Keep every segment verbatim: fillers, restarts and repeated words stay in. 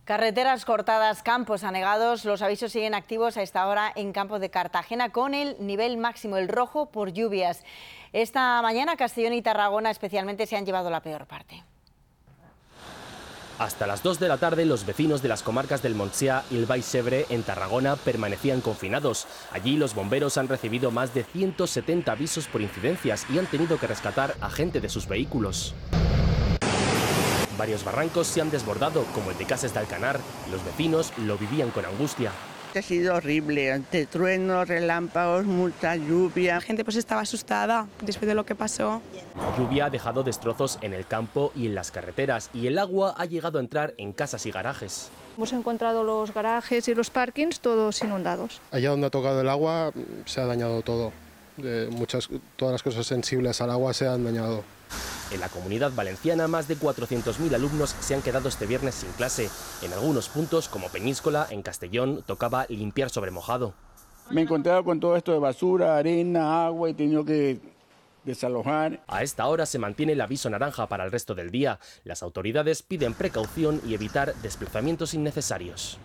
Carreteras cortadas, campos anegados, los avisos siguen activos a esta hora en Campo de Cartagena con el nivel máximo, el rojo, por lluvias. Esta mañana Castellón y Tarragona especialmente se han llevado la peor parte. Hasta las dos de la tarde los vecinos de las comarcas del Montsià y el Baix Ebre en Tarragona permanecían confinados. Allí los bomberos han recibido más de ciento setenta avisos por incidencias y han tenido que rescatar a gente de sus vehículos. Varios barrancos se han desbordado, como el de Cases de Alcanar, y los vecinos lo vivían con angustia. Ha sido horrible, ante truenos, relámpagos, mucha lluvia. La gente pues estaba asustada después de lo que pasó. La lluvia ha dejado destrozos en el campo y en las carreteras, y el agua ha llegado a entrar en casas y garajes. Hemos encontrado los garajes y los parkings todos inundados. Allá donde ha tocado el agua se ha dañado todo. De muchas, todas las cosas sensibles al agua se han dañado. En la Comunidad Valenciana, más de cuatrocientos mil alumnos se han quedado este viernes sin clase. En algunos puntos, como Peñíscola, en Castellón, tocaba limpiar sobre mojado. Me he encontrado con todo esto de basura, arena, agua y he tenido que desalojar. A esta hora se mantiene el aviso naranja para el resto del día. Las autoridades piden precaución y evitar desplazamientos innecesarios.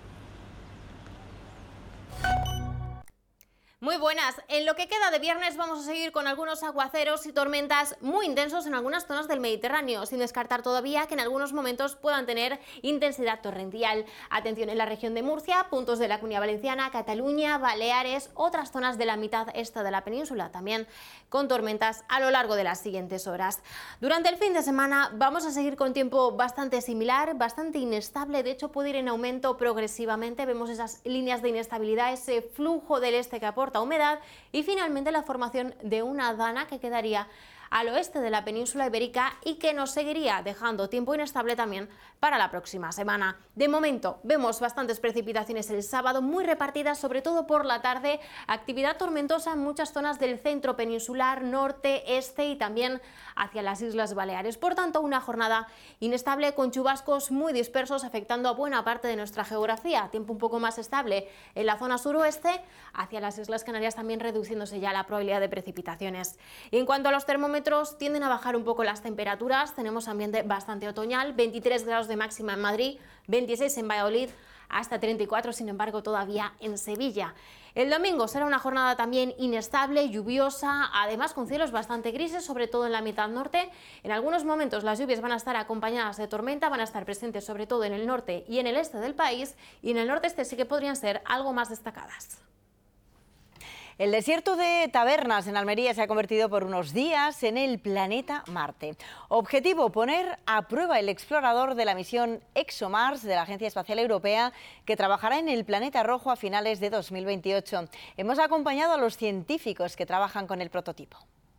Muy buenas. En lo que queda de viernes vamos a seguir con algunos aguaceros y tormentas muy intensos en algunas zonas del Mediterráneo, sin descartar todavía que en algunos momentos puedan tener intensidad torrencial. Atención en la región de Murcia, puntos de la Comunidad Valenciana, Cataluña, Baleares, otras zonas de la mitad este de la península también con tormentas a lo largo de las siguientes horas. Durante el fin de semana vamos a seguir con tiempo bastante similar, bastante inestable, de hecho puede ir en aumento progresivamente. Vemos esas líneas de inestabilidad, ese flujo del este que aporta humedad y finalmente la formación de una dana que quedaría al oeste de la península ibérica y que nos seguiría dejando tiempo inestable también para la próxima semana. De momento vemos bastantes precipitaciones el sábado, muy repartidas sobre todo por la tarde, actividad tormentosa en muchas zonas del centro peninsular, norte, este y también hacia las Islas Baleares. Por tanto, una jornada inestable con chubascos muy dispersos afectando a buena parte de nuestra geografía. Tiempo un poco más estable en la zona suroeste, hacia las Islas Canarias también reduciéndose ya la probabilidad de precipitaciones. Y en cuanto a los termómetros, tienden a bajar un poco las temperaturas. Tenemos ambiente bastante otoñal, veintitrés grados de máxima en Madrid, veintiséis en Valladolid, hasta treinta y cuatro sin embargo todavía en Sevilla. El domingo será una jornada también inestable, lluviosa, además con cielos bastante grises, sobre todo en la mitad norte. En algunos momentos las lluvias van a estar acompañadas de tormenta, van a estar presentes sobre todo en el norte y en el este del país, y en el norte-este sí que podrían ser algo más destacadas. El desierto de Tabernas en Almería se ha convertido por unos días en el planeta Marte. Objetivo: poner a prueba el explorador de la misión ExoMars de la Agencia Espacial Europea, que trabajará en el planeta rojo a finales de dos mil veintiocho. Hemos acompañado a los científicos que trabajan con el prototipo.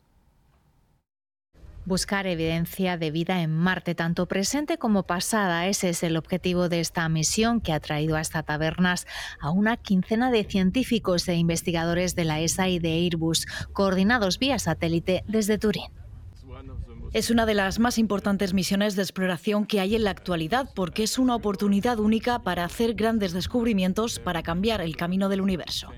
Buscar evidencia de vida en Marte, tanto presente como pasada. Ese es el objetivo de esta misión, que ha traído hasta Tabernas a una quincena de científicos e investigadores de la E S A y de Airbus, coordinados vía satélite desde Turín. Es una de las más importantes misiones de exploración que hay en la actualidad, porque es una oportunidad única para hacer grandes descubrimientos para cambiar el camino del universo.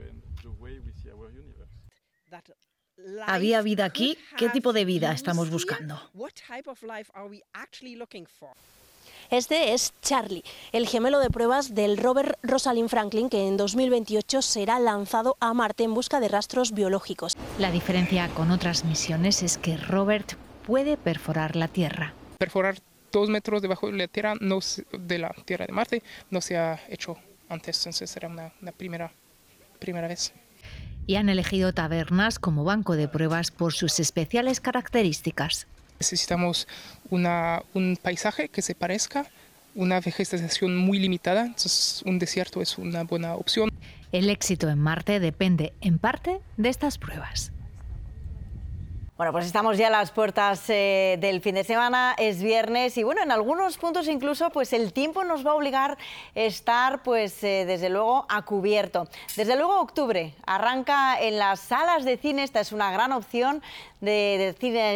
¿Había vida aquí? ¿Qué tipo de vida estamos buscando? Este es Charlie, el gemelo de pruebas del rover Rosalind Franklin, que en dos mil veintiocho será lanzado a Marte en busca de rastros biológicos. La diferencia con otras misiones es que Robert puede perforar la Tierra. Perforar dos metros debajo de la Tierra, no, de la Tierra de Marte, no se ha hecho antes, entonces será una, una primera, primera vez. Y han elegido Tabernas como banco de pruebas por sus especiales características. Necesitamos una, un paisaje que se parezca, una vegetación muy limitada, entonces un desierto es una buena opción. El éxito en Marte depende, en parte, de estas pruebas. Bueno, pues estamos ya a las puertas eh, del fin de semana, es viernes y bueno, en algunos puntos incluso pues el tiempo nos va a obligar a estar pues eh, desde luego a cubierto. Desde luego octubre arranca en las salas de cine, esta es una gran opción de, de cine